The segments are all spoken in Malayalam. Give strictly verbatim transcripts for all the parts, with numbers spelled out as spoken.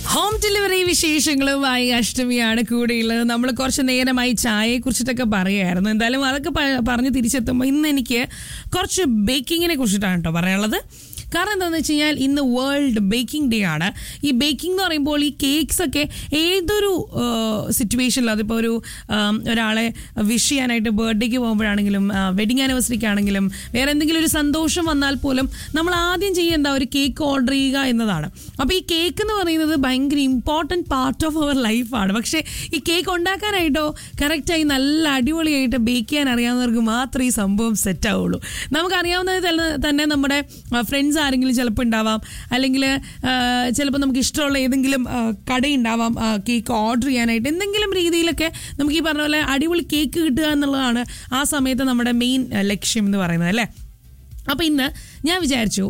ഹോം ഡെലിവറി വിശേഷങ്ങളുമായി അഷ്ടമിയാണ് കൂടെയുള്ളത്. നമ്മൾ കുറച്ച് നേരമായി ചായയെ കുറിച്ചിട്ടൊക്കെ പറയായിരുന്നു. എന്തായാലും അതൊക്കെ പറഞ്ഞ് തിരിച്ചെത്തുമ്പോൾ ഇന്ന് എനിക്ക് കുറച്ച് ബേക്കിങ്ങിനെ കുറിച്ചിട്ടാണ് കേട്ടോ പറയാനുള്ളത്. കാരണം എന്താണെന്ന് വെച്ച് കഴിഞ്ഞാൽ ഇന്ന് വേൾഡ് ബേക്കിംഗ് ഡേ ആണ്. ഈ ബേക്കിംഗ് എന്ന് പറയുമ്പോൾ ഈ കേക്ക്സ് ഒക്കെ ഏതൊരു സിറ്റുവേഷനിലും, അതിപ്പോൾ ഒരു ഒരാളെ വിഷ് ചെയ്യാനായിട്ട് ബർത്ത്ഡേക്ക് പോകുമ്പോഴാണെങ്കിലും വെഡിങ് ആനിവേഴ്സറിക്ക് ആണെങ്കിലും വേറെ എന്തെങ്കിലും ഒരു സന്തോഷം വന്നാൽ പോലും നമ്മൾ ആദ്യം ചെയ്യേണ്ട ഒരു കേക്ക് ഓർഡർ ചെയ്യുക എന്നതാണ്. അപ്പോൾ ഈ കേക്ക് എന്ന് പറയുന്നത് ഭയങ്കര ഇമ്പോർട്ടൻറ്റ് പാർട്ട് ഓഫ് അവർ ലൈഫാണ്. പക്ഷേ ഈ കേക്ക് ഉണ്ടാക്കാനായിട്ടോ കറക്റ്റായി നല്ല അടിപൊളിയായിട്ട് ബേക്ക് ചെയ്യാൻ അറിയാവുന്നവർക്ക് മാത്രമേ ഈ സംഭവം സെറ്റ് ആവുള്ളൂ. നമുക്കറിയാവുന്നത് തന്നെ നമ്മുടെ ഫ്രണ്ട്സ് ആരെങ്കിലും ചിലപ്പോൾ ഉണ്ടാവാം, അല്ലെങ്കിൽ ചിലപ്പോൾ നമുക്ക് ഇഷ്ടമുള്ള ഏതെങ്കിലും കടയുണ്ടാവാം കേക്ക് ഓർഡർ ചെയ്യാനായിട്ട്. എന്തെങ്കിലും രീതിയിലൊക്കെ നമുക്ക് ഈ പറഞ്ഞ പോലെ അടിപൊളി കേക്ക് കിട്ടുക എന്നുള്ളതാണ് ആ സമയത്ത് നമ്മുടെ മെയിൻ ലക്ഷ്യം എന്ന് പറയുന്നത് അല്ലേ. അപ്പോൾ ഇന്ന് ഞാൻ വിചാരിച്ചു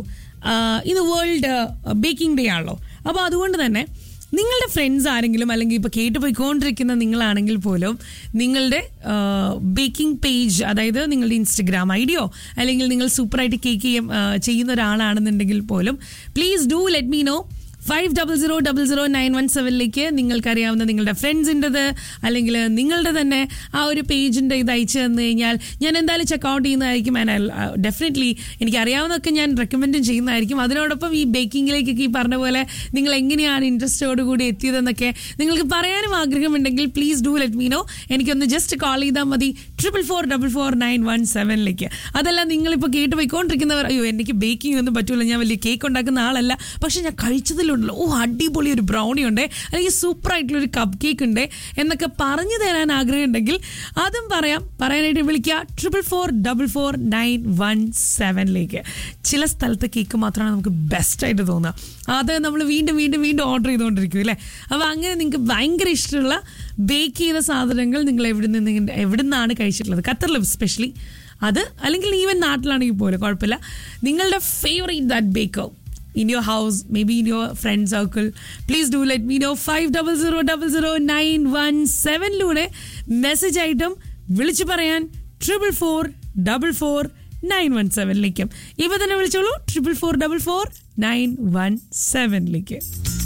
ഇത് വേൾഡ് ബേക്കിംഗ് ഡേ ആണല്ലോ, അപ്പോൾ അതുകൊണ്ട് തന്നെ നിങ്ങളുടെ ഫ്രണ്ട്സ് ആരെങ്കിലും അല്ലെങ്കിൽ ഇപ്പോൾ കേട്ട് പോയിക്കൊണ്ടിരിക്കുന്ന നിങ്ങളാണെങ്കിൽ പോലും നിങ്ങളുടെ ബേക്കിംഗ് പേജ്, അതായത് നിങ്ങളുടെ ഇൻസ്റ്റഗ്രാം ഐ ഡിയോ അല്ലെങ്കിൽ നിങ്ങൾ സൂപ്പറായിട്ട് കേക്ക് ചെയ്യും ചെയ്യുന്ന ഒരാളാണെന്നുണ്ടെങ്കിൽ പോലും please do let me no. Five double zero double zero nine one സെവനിലേക്ക് നിങ്ങൾക്കറിയാവുന്ന നിങ്ങളുടെ ഫ്രണ്ട്സിൻ്റെത് അല്ലെങ്കിൽ നിങ്ങളുടെ തന്നെ ആ ഒരു പേജിൻ്റെ ഇത് അയച്ചു തന്നു കഴിഞ്ഞാൽ ഞാൻ എന്തായാലും ചെക്കൗട്ട് ചെയ്യുന്നതായിരിക്കും. ആൻഡ് ഡെഫിനറ്റ്ലി എനിക്കറിയാവുന്നതൊക്കെ ഞാൻ റെക്കമെൻഡും ചെയ്യുന്നതായിരിക്കും. അതിനോടൊപ്പം ഈ ബേക്കിങ്ങിലേക്കൊക്കെ ഈ പറഞ്ഞ പോലെ നിങ്ങൾ എങ്ങനെയാണ് ഇൻട്രസ്റ്റോട് കൂടി എത്തിയതെന്നൊക്കെ നിങ്ങൾക്ക് പറയാനും ആഗ്രഹമുണ്ടെങ്കിൽ please do let me no. എനിക്കൊന്ന് ജസ്റ്റ് കോൾ ചെയ്താൽ മതി triple four double four nine one സെവനിലേക്ക്. അതല്ല നിങ്ങളിപ്പോൾ കേട്ട് പോയിക്കൊണ്ടിരിക്കുന്നവർ, അയ്യോ എനിക്ക് ബേക്കിംഗ് ഒന്നും പറ്റൂല, ഞാൻ വലിയ കേക്ക് ഉണ്ടാക്കുന്ന ആളല്ല, പക്ഷെ ഞാൻ കഴിച്ചതിലുണ്ടല്ലോ ഓ അടിപൊളി ഒരു ബ്രൗണി ഉണ്ട് അല്ലെങ്കിൽ സൂപ്പറായിട്ടുള്ളൊരു കപ്പ് കേക്ക് ഉണ്ട് എന്നൊക്കെ പറഞ്ഞു തരാൻ ആഗ്രഹം ഉണ്ടെങ്കിൽ അതും പറയാം. പറയാനായിട്ട് വിളിക്കുക triple four double four nine one സെവനിലേക്ക്. ചില സ്ഥലത്ത് കേക്ക് മാത്രമാണ് നമുക്ക് ബെസ്റ്റായിട്ട് തോന്നുക, അത് നമ്മൾ വീണ്ടും വീണ്ടും വീണ്ടും ഓർഡർ ചെയ്തുകൊണ്ടിരിക്കും അല്ലേ. അപ്പോൾ അങ്ങനെ നിങ്ങൾക്ക് ഭയങ്കര ഇഷ്ടമുള്ള ബേക്ക് ചെയ്ത സാധനങ്ങൾ നിങ്ങൾ എവിടെ നിന്ന് എവിടെ നിന്നാണ് കഴിച്ചിട്ടുള്ളത്, ഖത്തറിൽ സ്പെഷ്യലി അത്, അല്ലെങ്കിൽ ഈവൻ നാട്ടിലാണെങ്കിൽ പോലും കുഴപ്പമില്ല, നിങ്ങളുടെ favourite that Baker in your house, maybe in your friend circle, please do let me know. five zero zero zero zero nine one seven ലൂടെ മെസ്സേജ് ആയിട്ടും വിളിച്ചു പറയാൻ triple four double four nine one സെവനിലേക്കും ഇപ്പോൾ തന്നെ വിളിച്ചോളൂ triple four double four nine one സെവനിലേക്ക്.